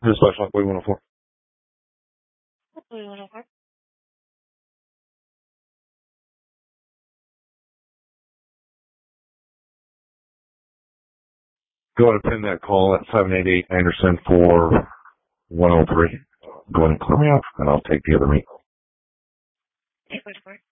This is Special Way 104. Way 104. Go ahead and pin that call at 788 Anderson for 103. Go ahead and clear me out, and I'll take the other meet. 844.